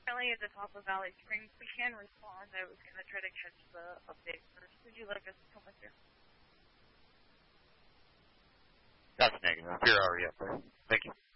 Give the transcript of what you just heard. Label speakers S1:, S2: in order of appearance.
S1: currently at the top of Valley Springs. We can respond. I was going to try to catch the update first. Would you like us to come with you?
S2: That's negative. You're already up there. Thank you.